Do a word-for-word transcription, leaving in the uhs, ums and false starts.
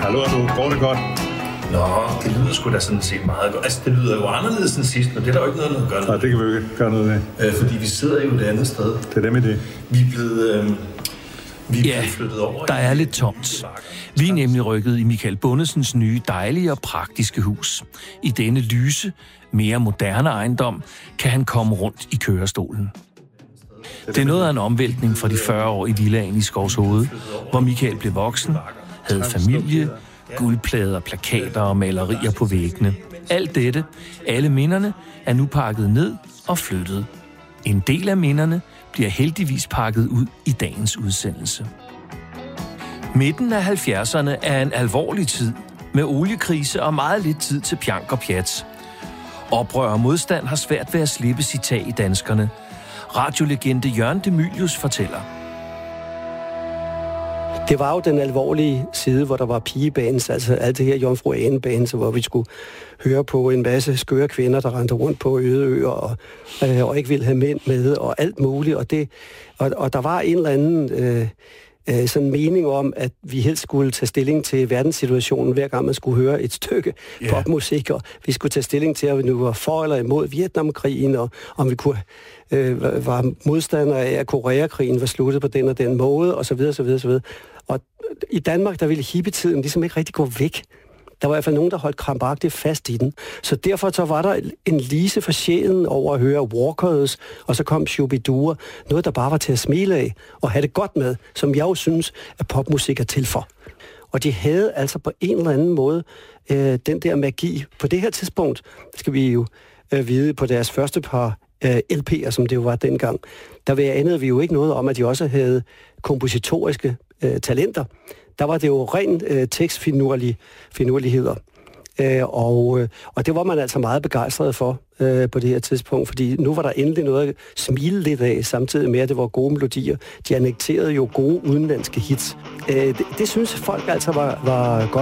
Hallo, du. Går det godt? Nå, det lyder sgu da sådan set meget godt. Altså, det lyder jo anderledes end sidst, men det er der jo ikke noget, der gør noget. Nej, det kan vi jo ikke gøre noget ved. Øh, fordi vi sidder jo et andet sted. Det er det med det. Vi er blevet, øh, vi er Ja, blevet flyttet over. der er lidt tomt. Vi er nemlig rykket i Michael Bundesens nye, dejlige og praktiske hus. I denne lyse, mere moderne ejendom kan han komme rundt i kørestolen. Det er noget af en omvæltning fra de fyrre år i villaen i Skovshoved, hvor Michael blev voksen, havde familie, guldplader, plakater og malerier på væggene. Alt dette, alle minderne, er nu pakket ned og flyttet. En del af minderne bliver heldigvis pakket ud i dagens udsendelse. Midten af halvfjerdserne er en alvorlig tid, med oliekrise og meget lidt tid til pjank og pjat. Oprør og modstand har svært ved at slippe sit tag i danskerne. Radiolegende Jørgen de Mylius fortæller. Det var jo den alvorlige side, hvor der var pigebands, altså alt det her Jomfru Ane-bands, hvor vi skulle høre på en masse skøre kvinder, der rendte rundt på øde øer og, øh, og ikke ville have mænd med og alt muligt. Og, det, og, og der var en eller anden øh, øh, sådan mening om, at vi helst skulle tage stilling til verdenssituationen, hver gang man skulle høre et stykke yeah. popmusik, og vi skulle tage stilling til, at vi nu var for eller imod Vietnamkrigen, og om vi kunne øh, var modstandere af, at Koreakrigen var sluttet på den og den måde, og så videre, så videre, så videre. Og i Danmark, der ville hippietiden ligesom ikke rigtig gå væk. Der var i hvert fald nogen, der holdt krampagtigt fast i den. Så derfor så var der en lise for sjælen over at høre Walkers, og så kom Shubidua. Noget, der bare var til at smile af og have det godt med, som jeg jo synes, at popmusik er til for. Og de havde altså på en eller anden måde øh, den der magi. På det her tidspunkt, skal vi jo øh, vide på deres første par øh, L P'er, som det jo var dengang, der anede vi jo ikke noget om, at de også havde kompositoriske øh, talenter. Der var det jo ren øh, tekstfinurligheder. Øh, og, øh, og det var man altså meget begejstret for øh, på det her tidspunkt, fordi nu var der endelig noget at smile lidt af, samtidig med, at det var gode melodier. De annekterede jo gode udenlandske hits. Øh, det, det synes folk altså var, var godt.